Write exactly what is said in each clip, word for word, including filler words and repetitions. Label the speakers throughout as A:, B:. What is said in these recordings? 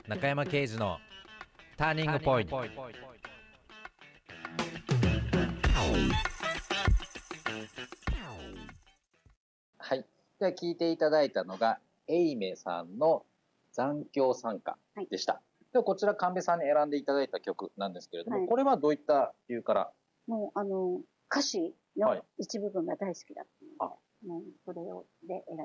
A: 中山圭司のターニングポイント。
B: はい、では聴いていただいたのがエイメさんの残響賛歌でした、はい、ではこちら神戸さんに選んでいただいた曲なんですけれども、はい、これはどういった理由から？
C: もうあの歌詞の一部分が大好きだったので、はい、もうそれをで選びます。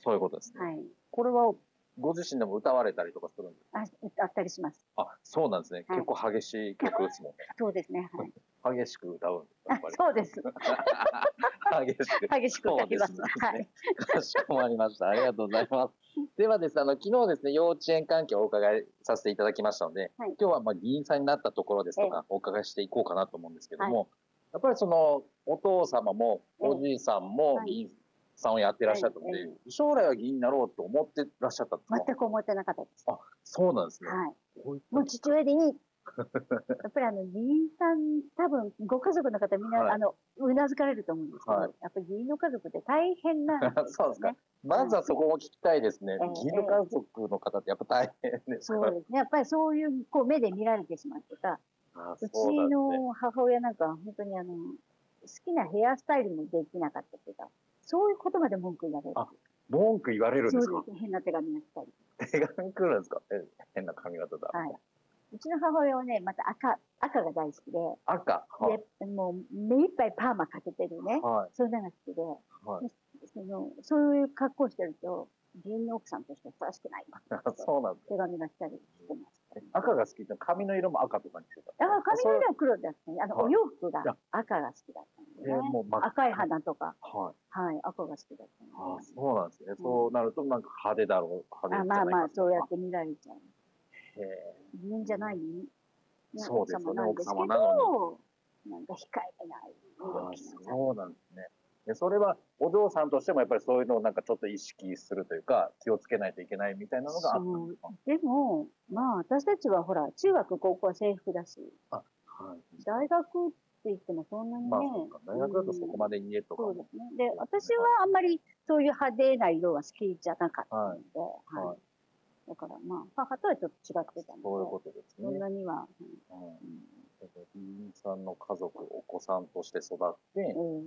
B: そういうことですね、
C: はい、
B: これはご自身でも歌われたりとかするんですか？
C: あ、歌ったりします。
B: あ、そうなんですね、はい、結構激しい曲ですもんね。
C: そうですね、
B: はい、激しく歌うんです
C: か？やっぱりそうです
B: 激しく
C: 激しく歌います。はい。
B: かしこまりました。ありがとうございます。ではですね、あの昨日ですね、幼稚園関係をお伺いさせていただきましたので、はい、今日はまあ議員さんになったところですとか、お伺いしていこうかなと思うんですけども、はい、やっぱりそのお父様もおじいさんも議員さんをやってらっしゃったので、はいはい、将来は議員になろうと思ってらっしゃったんですか？
C: 全く思ってなかったです。
B: あ、そうなんですね。
C: はい。もう父親でいい。やっぱりあの議員さん、多分ご家族の方みんな、はい、あのうなずかれると思うんですけど、はい、やっぱり議員の家族って大変なんですよね。
B: そうですか。まずはそこを聞きたいですね。はい、議員の家族の方ってやっぱ大変ですか？
C: そうですね。やっぱりそういうこう目で見られてしまってた。ああ、うちの母親なんか本当にあの好きなヘアスタイルもできなかったっていうか、そういうことまで文句言われる。
B: あ、文句言われるんですか？
C: そうですね。変な手紙が来たり。
B: 手紙来るんですか？変な髪型だ。
C: はい。うちの母親はね、また赤、赤が大好きで、
B: 赤、
C: はい、でもう目いっぱいパーマかけてるね、はい、そういうのが好きで、はい、その、そういう格好してると、議員の奥さんとしてふさわしくない。
B: そうなんです。
C: 手紙が来たりしてます。
B: 赤が好きって髪の色も赤とかにしてた？
C: あ、髪の色は黒だったね。あの、はい、お洋服が赤が好きだったんでね。えー、もう赤い花とか、はい、はい、赤が好きだったんで。
B: あ、そうなんですね。うん、そうなるとなんか派手だろう、派手じゃないか。
C: あ、まあまあ、そうやって見られちゃう。議員じゃないのに、
B: そうですよね、奥様な
C: のに。なんか控えめない色気
B: な。そうなんですね。でそれはお嬢さんとしてもやっぱりそういうのをなんかちょっと意識するというか、気をつけないといけないみたいなのがあったんですか？
C: でも、まあ私たちはほら、中学、高校は制服だし、あ、はい、大学って言ってもそんなにね。まあ、
B: 大学だとそこまで家とかも、
C: うん。そうですね。で、私はあんまりそういう派手な色は好きじゃなかったので、はい。はい、だからまあ、母とはちょっと違ってたので、
B: そういうことですね。
C: そんなには。
B: 議員さんの家族、お子さんとして育って、うん、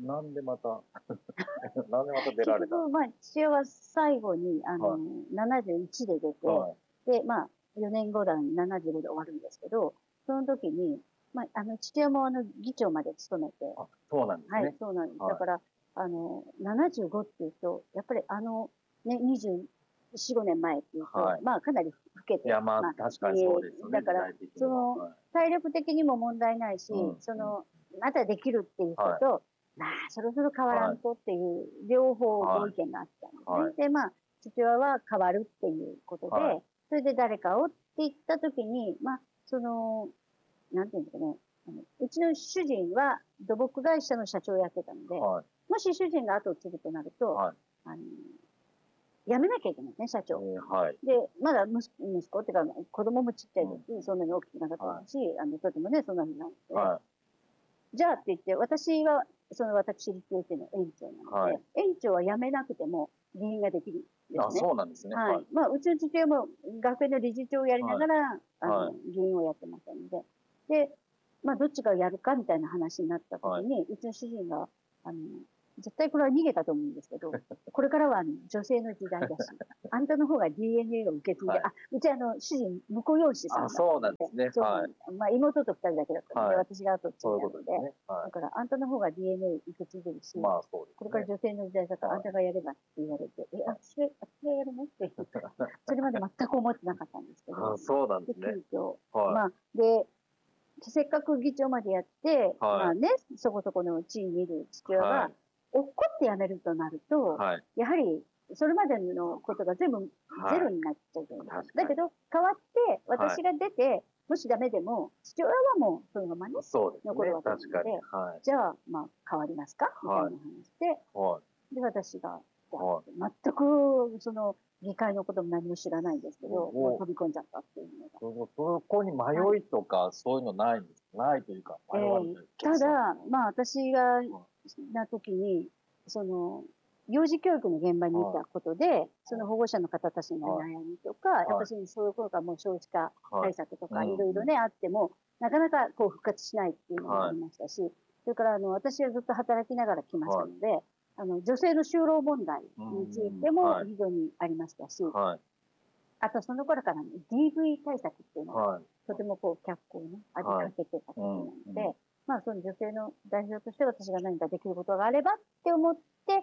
B: なんでまた、なんでまた出られたんですか？
C: まあ、父親は最後に、あの、はい、ななじゅういちで出て、はい、で、まあ、よねんごだにななじゅうごで終わるんですけど、その時に、まあ、あの、父親もあの、議長まで務めて、
B: あ、そうなんですね。
C: はい、そうなんです。はい、だから、あの、ななじゅうごっていうと、やっぱりあの、ね、にじゅうよん、ごねんまえっていうと、はい、まあ、かなり老けて。
B: いや、まあ、まあ、確かにそうですよね。
C: だから、その、はい、体力的にも問題ないし、うん、その、まだできるっていう人と、はい、まあ、そろそろ変わらんとっていう、両方ご意見があったんですね。はい、で、まあ、父親は変わるっていうことで、はい、それで誰かをって言った時に、まあ、その、なんていうんですかね、あのうちの主人は土木会社の社長をやってたので、はい、もし主人が後を継ぐとなると、はい、あの辞めなきゃいけないですね、社長。えーはい、で、まだ息子、息子っていうか、子供もちっちゃいですし、うん、そんなに大きくなかったし、はい、あの、とてもね、そんなになんで、はい、じゃあって言って、私は、その私立幼稚園の園長なので、はい、園長は辞めなくても議員ができるんですね。
B: あ、そうなんですね。
C: はい。はい、まあ、うちの父親も学園の理事長をやりながら、はい、あの、はい、議員をやってましたので、で、まあ、どっちがやるかみたいな話になった時に、はい、うちの主人が、あの、絶対これは逃げたと思うんですけど、これからはあの女性の時代だし、あんたの方が ディーエヌエー を受け継いで、はい、あ、うちあの、主人、婿養子さんだったので、
B: あ、そうなんですね。はい。
C: まあ、妹と二人だけだったので、はい、私が後継いだので、でね、はい、だから、あんたの方が ディーエヌエー 受け継いでるし、まあそうですね、これから女性の時代だから、あんたがやればって言われて、はい、え、私が、私がやるのって言って、それまで全く思ってなかったんですけど、
B: あ、そうなんですね。
C: で、急遽、はい、まあ、で、せっかく議長までやって、はい、まあね、そこそこの地位にいる父親が、はい、落っこって辞めるとなると、はい、やはり、それまでのことが全部ゼロになっちゃうじゃないですか。だけど、代わって、私が出て、はい、もしダメでも、父親はもうそのままね、
B: そうですね、
C: 残るわけなので、はい、じゃあ、まあ、変わりますかみたいな話で、はい、で、私が、はい、全く、その、議会のことも何も知らないんですけど、もう飛び込んじゃったっていうのが。
B: そこに迷いとか、はい、そういうのないんですか？ないというか、迷わない、
C: えー、ただ、まあ私が、な時に、その、 幼児教育の現場にいたことで、その保護者の方たちの悩みとか、やっぱりそういうことがもう少子化対策とかいろいろね、あっても、なかなかこう復活しないっていうのがありましたし、それからあの、私はずっと働きながら来ましたので、あの、女性の就労問題についても非常にありましたし、あとその頃からの ディーブイ 対策っていうのが、とてもこう脚光をね、浴びかけてた時なので、まあその女性の代表として私が何かできることがあればって思って、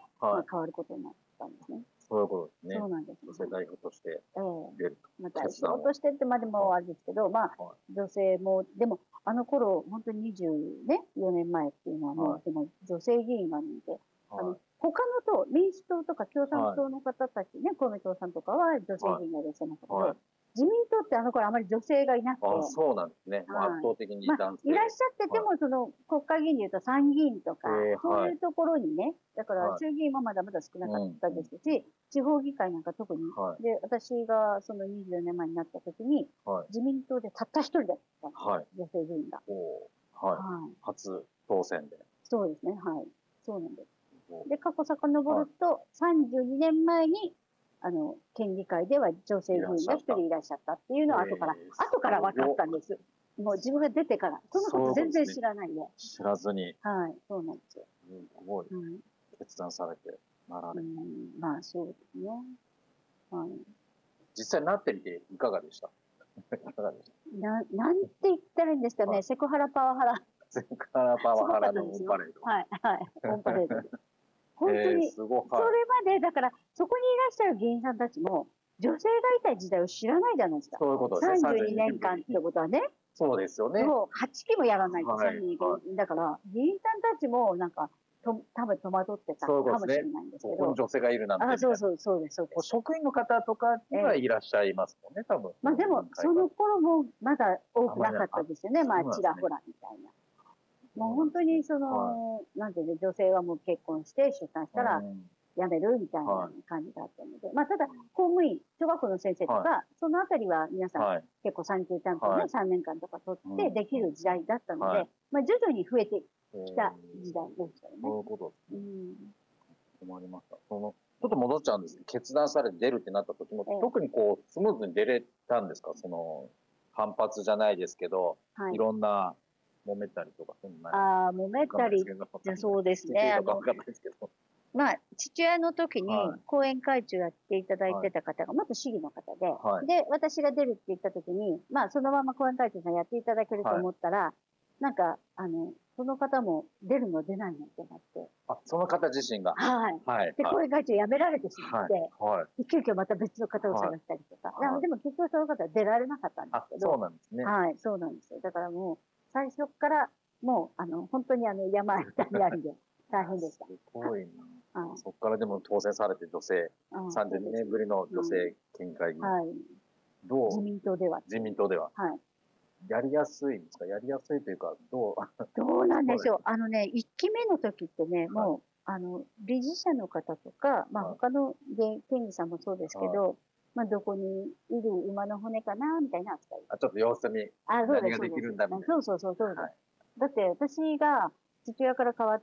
C: まあ変わることになったんですね。
B: そういうことですね。
C: そうなんです。
B: 女性代表として出ると。
C: まあ代表としてってまでもあれですけど、まあ女性も、でもあの頃本当ににじゅうよねんまえっていうのはもう、でも女性議員がいて、あの、他の党、民主党とか共産党の方たちね、公明党さんとかは女性議員がいらっしゃいますので、自民党ってあの頃あまり女性がいなくて。
B: あ、そうなんですね。圧倒的に男性。
C: いらっしゃってても、その国会議員でいうと参議院とか、そういうところにね、だから衆議院もまだまだ少なかったですし、地方議会なんか特に。で、私がそのにじゅうよねんまえになった時に、自民党でたった一人だったんです、女性議員が。
B: はい。初当選で。
C: そうですね、はい。そうなんです。で、過去遡ると、さんじゅうにねんまえに、あの、県議会では女性議員が一人いらっしゃったっていうのは後から、後から分かったんです。もう自分が出てから。そのこと全然知らないで。
B: 知らずに。
C: はい、そうなんですよ。
B: すごい。決断されて、なられる。
C: まあ、そうですね。はい。
B: 実際なってみていかがでしたいかがでした
C: な、なんて言ったらいいんですかね。セクハラパワハラ。
B: セクハラパワハラのオンパレード。
C: はい、はい、オンパレード。本当に、それまで、だから、そこにいらっしゃる議員さんたちも、女性がいた時代を知らないじゃないですか。
B: そういうことですね。
C: さんじゅうにねんかんってことはね。
B: そうですよね。
C: もうはちきもやらないと、さんにんだから、議員さんたちも、なんか、と、多分戸惑ってたかもしれないんですけど。
B: そこに女性がいるなんて。
C: あ、そうそう、そうです、そうです。
B: 職員の方とかにはいらっしゃいますもんね、多分。
C: まあでも、その頃もまだ多くなかったですよね。まあ、ちらほらみたいな。もう本当にその、なんていうの、女性はもう結婚して出産したら辞めるみたいな感じだったので、まあただ公務員、小学校の先生とか、そのあたりは皆さん結構産休担当ね、さんねんかんとか取ってできる時代だったので、まあ徐々に増えてきた時代でしたよね。
B: そういうことですね。
C: うん。
B: 困りました。その、ちょっと戻っちゃうんですけど、決断されて出るってなった時も、特にこう、スムーズに出れたんですか？その、反発じゃないですけど、いろんな、揉めたりとか、そんな。
C: ああ、揉めたり、そうですね。あの、まあ、父親の時に講演会長やっていただいてた方が、元市議の方で、はい、で、私が出るって言った時に、まあ、そのまま講演会長さんやっていただけると思ったら、はい、なんか、あの、その方も出るの出ないのってなって。
B: あ、その方自身が。
C: はい。はい。で、講演会長辞められてしまって、はい。急遽また別の方を探したりとか。はい、でも結局その方は出られなかったんですけど。
B: そうなんですね。
C: はい、そうなんですよ。だからもう、最初からもう、あの、本当にあの、山あり谷ありで大変でした。
B: すごいな。はい、そこからでも当選されて女性、さんじゅうにねんぶりの女性県議会議員。はい。どう
C: 自民党では。
B: 自民党では。
C: はい。
B: やりやすいんですか？やりやすいというか、どう
C: どうなんでしょう。あのね、いっきめの時ってね、もう、あの、理事者の方とか、まあ他の県議さんもそうですけど、まあどこにいる馬の骨かな、みたいな扱い。
B: あ、ちょっと様子見。
C: あ、そうです。
B: 何ができるんだみたいな。
C: そうそうそう、そうです。だって私が父親から変わって、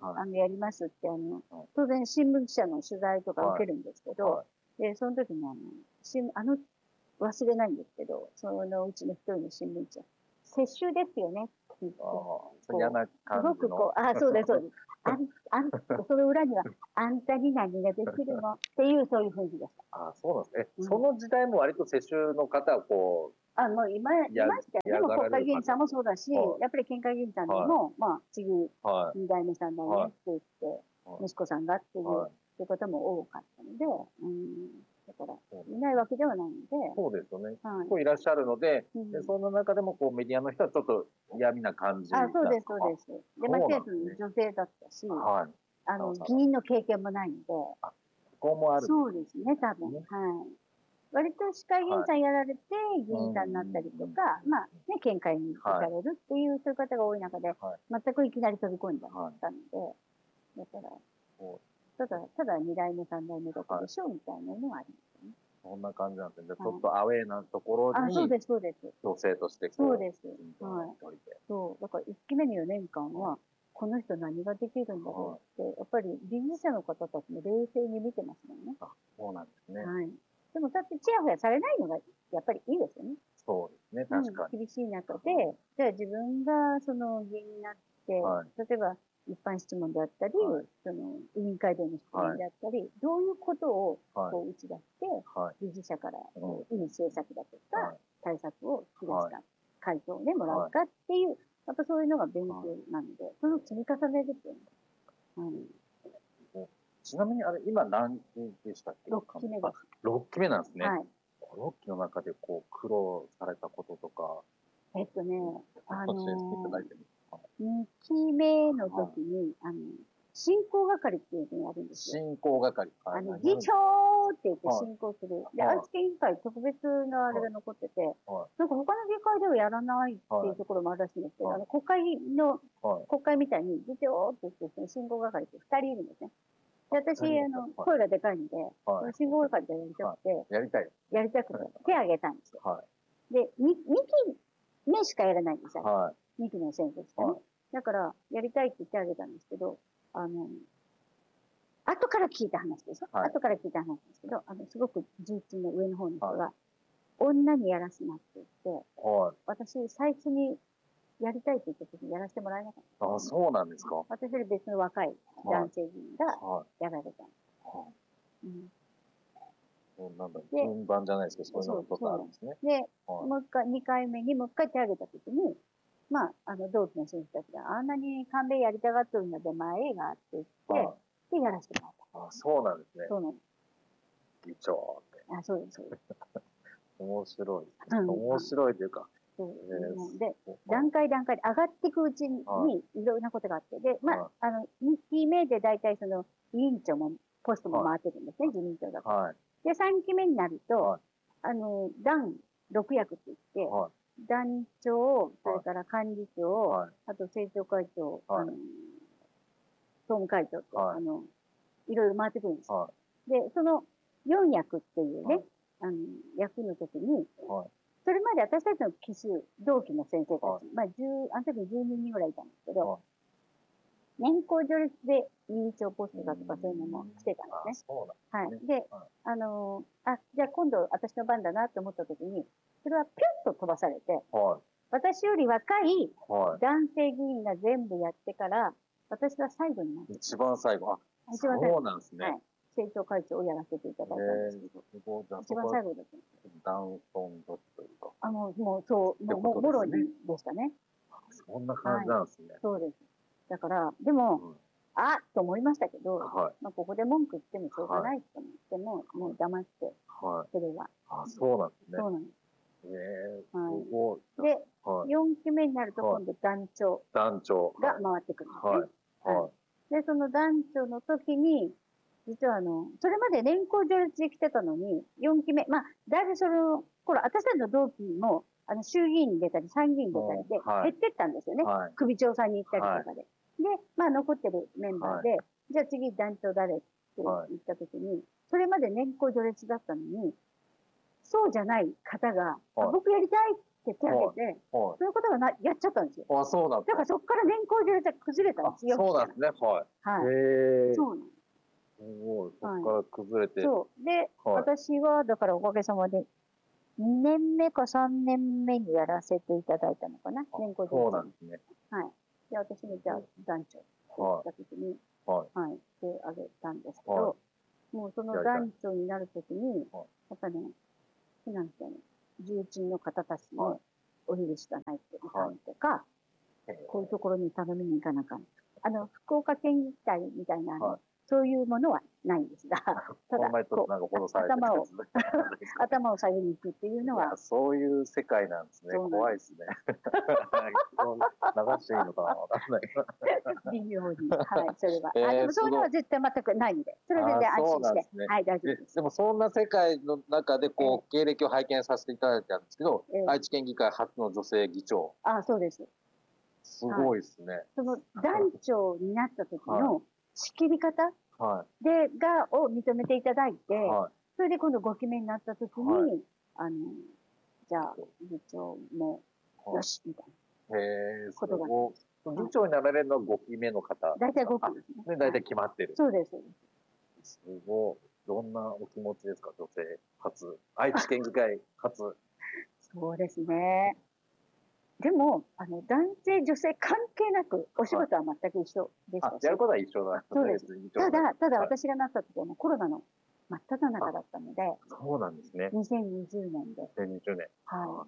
C: あの、やりますって、あの、当然新聞記者の取材とか受けるんですけど、で、その時にあの、新、あの、忘れないんですけど、そのうちの一人の新聞記者、接種ですよねって言って、
B: 嫌な感じの。
C: すごくこう、あ、そうです、そうです。あん、あん、その裏には、あんたに何ができるのっていう、そういう雰囲気でした。
B: あ、そうなんですね。うん、その時代も割と世襲の方はこう、
C: あ、もう今、いましたよね。でも国会議員さんもそうだし、はい、やっぱり県会議員さんでも、はい、まあ、次、二代目、三代目って言って、はい、息子さんがっていう、はい、そういう方も多かったので、うん、だから、いないわけではないので。
B: そうですよね。はい、いらっしゃるので、うん、でその中でもこうメディアの人はちょっと嫌味な感じ。
C: あ、そうです、そうです。で、ましてや女性だったし、はい、あの、議員の経験もないので。
B: あ、ここもある。
C: そうですね、多分。ね、はい。割と市会議員さんやられて、議員さんになったりとか、まあね、県会に行かれるっていう、そういう方が多い中で、全くいきなり飛び込んじゃったので、だから、ただ、ただに代目、さん代目どこでしょうみたいなのはありますね。
B: そんな感じなんですね。ちょっとアウェーなところに、
C: あ、そうです、そうです。
B: 女性として
C: そうです。はい。そう。だからいっきめのよねんかんは、 この人何ができるんだろうって、やっぱり理事者の方たちも冷静に見てますもんね。
B: あ、そうなんですね。
C: はい。でも、だってチヤホヤされないのが、やっぱりいいですよね。
B: そうですね、確かに。
C: うん、厳しい中で、じゃあ自分がその議員になって、はい、例えば一般質問であったり、はい、その委員会での質問であったり、はい、どういうことをこう打ち出して、はい、理事者からこういい政策だとか、はい、対策を引き出すか、はい、回答をね、もらうかっていう、やっぱそういうのが勉強なので、はい、その積み重ねですよね。
B: うん、ちなみにあれ、今何期でしたっけ？
C: ろっきめです。
B: ろっきめなんですね。
C: はい。
B: ろっきの中でこう苦労されたこととか。
C: えっとね、あのー、にきめの時に、あの、進行係っていうのをやるんですよ。
B: 進行係。
C: あの、議長って言って進行する。で、愛知県委員会特別のあれが残ってて、なんか他の議会ではやらないっていうところもあるらしいんですけど、あの、国会の、国会みたいに議長って言って、進行係ってふたりいるんですね。で、私、あの、声がでかいんで、進行係でやりたくて、
B: やりたい。
C: やりたくて、手を挙げたんですよ。で、に、にきめしかやらないんですよ。はい、にきの選挙しかね。はい、だから、やりたいって言ってあげたんですけど、あの、後から聞いた話ですよ。はい、後から聞いた話ですけど、あの、すごく重鎮の上の方の人が、はい、女にやらすなって言って、はい、私、最初にやりたいって言った時にやらせてもらえなかった。
B: あ、そうなんですか。
C: 私より別の若い男性議員がやられたんです。はい、うん
B: なんだ順番じゃないですけど、そういうことがあるんですね。
C: で、もう一回、二回目にもう一回手挙げたときに、まあ、あの、同期の選手たちがあんなに勘弁やりたがってるので前がって言って、で、やらせてもらった。
B: あ、そうなんですね。
C: そうなんです。
B: 議長って。
C: あ、そうです、そうです。
B: 面白い。面白いというか。
C: そうで、段階段階で上がっていくうちに、いろんなことがあって、で、まあ、あの、にきめで大体その、委員長も、ポストも回ってるんですね、自民党だから。で、さんきめになると、はい、あの、団ろく役って言って、はい、団長、それから幹事長、はい、あと政調会長、はい、あの、総務会長と、はい、あの、いろいろ回ってくるんですよ。はい、で、そのよん役っていうね、はい、あの、役の時に、はい、それまで私たちの奇数、同期の先生たち、はい、まあ、じゅう、あの時にじゅうにんぐらいいたんですけど、はい、年功序列で委員長ポストだとかそういうのも来てたんですね。そうなんですね。はい。で、はい、あのー、あ、じゃあ今度私の番だなって思った時に、それはピュッと飛ばされて、はい、私より若い男性議員が全部やってから、私は最後になって。
B: 一番最後。あ、一番最後。そうなんですね。はい。
C: 政調会長をやらせていただいたんですけど、一番最後だったんです。
B: 男尊女卑というか。
C: あ、もう、もうそう、もう、もろにでしたね。
B: そんな感じなんですね。
C: そうです。だから、でも、うん、あっと思いましたけど、はい、まあここで文句言ってもしょうがないと思っても、はい、もう黙って、はい、それは。
B: あ、そうなんですね。
C: そうなんです。
B: えー、はい、すごい。
C: で、はい、よんきめになると今度団長。
B: 団長。
C: が回ってくるんですね。はい。はい、で、その団長の時に、実はあの、それまで年功序列で来てたのに、よんきめ、まあ、だいぶその、頃、私たちの同期も、あの、衆議院に出たり、参議院に出たりで、減ってったんですよね。はい、首長さんに行ったりとかで。はい、で、まあ、残ってるメンバーで、はい、じゃあ次団長誰って言った時に、はい、それまで年功序列だったのに、そうじゃない方が、はい、僕やりたいって手を挙げて、はい、そういうことがなやっちゃったんですよ。
B: あ、そうなんです。
C: だからそこから年功序列が崩れたんですよ。
B: そうなんですね。はい。
C: はい。
B: へー。
C: そうなんです。
B: すごい。そこから崩れて。
C: はい、そう。で、はい、私は、だからおかげさまで、にねんめかさんねんめにやらせていただいたのかな、年功序列。
B: そうなんですね。
C: はい。で、私もじゃあ団長って言ったときに、はい。はい。手あげたんですけど、はい、もうその団長になるときに、やっぱね、なんていうの、重鎮の方たちのお許しがないといかんとか、はい、こういうところに頼みに行かなあかん。あの、福岡県議会みたいな、はい、そういうものはないんですが、ただ、こう頭を、頭を下げに行くっていうのは。
B: そういう世界なんですね。怖いですね。流していいのかなわかんない。
C: 微妙に。はい、それは。えー、あでもそういうのは絶対全くないので、それで安心して。ね、はい、大丈夫です。
B: でもそんな世界の中で、こう、経歴を拝見させていただいたんですけど、えー、愛知県議会初の女性議長。
C: あ、そうです。
B: すごいですね。はい、
C: その団長になった時の仕切り方、はい、で、が、を認めていただいて、はい、それで今度ごきめになった時に、はい、あの、じゃあ、議長も、よし、みたいな。
B: へえ、
C: ことが。
B: そ議長になられるのはごきめの方。
C: 大体ごきですね。
B: 大体決まってる。
C: そうです。
B: すごい。どんなお気持ちですか、女性初。愛知県議会初。
C: そうですね。でも、あの、男性、女性関係なく、お仕事は全く一緒でしたし。
B: やることは一緒だ。
C: そうです。ただ、ただ私がなった時はもうコロナの真っ只中だったので。
B: そうなんですね。
C: にせんにじゅうねんで。
B: にせんにじゅうねん。
C: はい。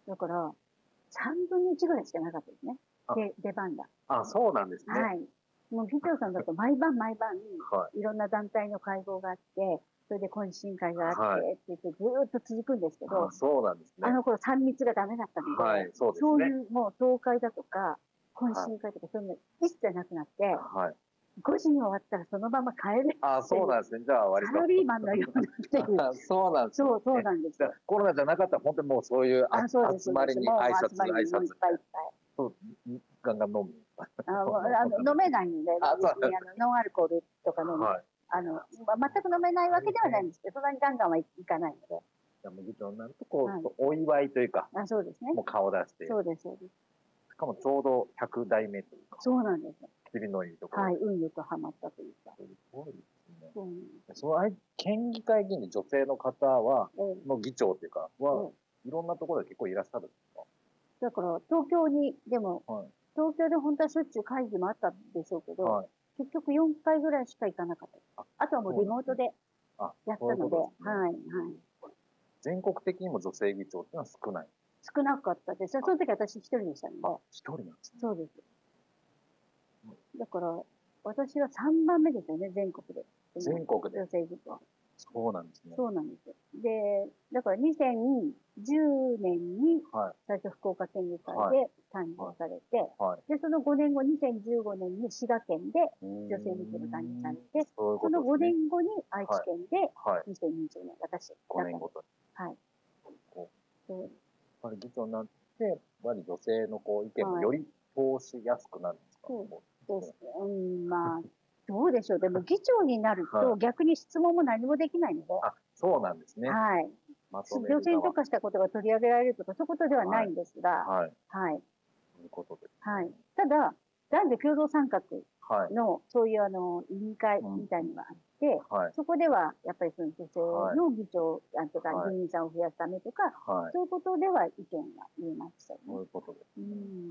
C: だから、さんぶんのいちぐらいしかなかったですね。で、出番が。
B: あ、そうなんですね。
C: はい。もう議長さんだと毎晩毎晩、いろんな団体の会合があって、それで懇親会があってって言ってずっと続くんですけど、
B: そうなんですね。
C: あの頃さん密がダメだったので、はい、そうですね、そういうもう総会だとか、懇親会とかそういうの一切なくなって、はい、ごじに終わったらそのまま帰れる。
B: あ、そうなんですね。じゃあ割と。
C: サラリーマンのようなっていう。
B: そうなんです、ね。
C: そう、そうなんですよ。
B: コロナじゃなかったら本当にもうそういう集まりに挨拶、挨拶。いっぱいいっぱい。そう、ガンガン飲む。
C: あの飲めないので、あのノンアルコールとか飲む。あの全く飲めないわけではないんですけど、そんなにガンガンはいかないので。
B: じゃあ議長になるとこう、お祝いというか、
C: あ、そうですね。
B: もう顔出して。
C: そうですそうです。
B: しかもちょうどひゃくだいめというか。
C: そうなんです。
B: 切りのいいところ。
C: はい、運よくはまったというか。
B: すごいですね。その県議会議員で女性の方はの議長というかはいろんなところで結構いらっしゃるんですか。
C: だから東京にでも。東京で本当はしょっちゅう会議もあったんでしょうけど、はい、結局よんかいぐらいしか行かなかった。あ, あとはもうリモートでやったので、はいはい。
B: 全国的にも女性議長ってのは少ない。
C: 少なかったです。その時私一人でしたので。
B: 一人なんですね。
C: そうです。だから私はさんばんめですよね、全国で。
B: 全国で。
C: 女性議長。
B: そうなんですね。
C: そうなんですよ。で、だからにせんじゅうねんに最初福岡県議会で誕生されて、はいはい、で、そのごねんご、にせんじゅうごねんに滋賀県で女性議長が誕生されて、そ, そのごねんごに愛知県でにせんにじゅうねん、私。
B: ごねんごとに。
C: はい。
B: やっぱり議長になって、やっぱり女性のこう意見もより通しやすくなるんですか。
C: はい、そうです。うん、まあ。どうでしょう。でも議長になると逆に質問も何もできないので。
B: あ、そうなんですね。
C: はい。女性に特化したことが取り上げられるとかそういうことではないんですが。はい。はい。
B: そういうことです。
C: はい。ただ男女共同参画のそういうあの委員会みたいのがあって、そこではやっぱりその女性の議長とか議員さんを増やすためとか、そういうことでは意見が言いましたね。
B: そういうことです。うん。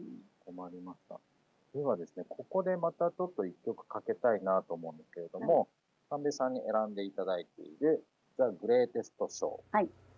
B: 困りました。ではですね、ここでまたちょっと一曲かけたいなと思うんですけれども、神戸さんに選んでいただいている The Greatest Show。
C: はい。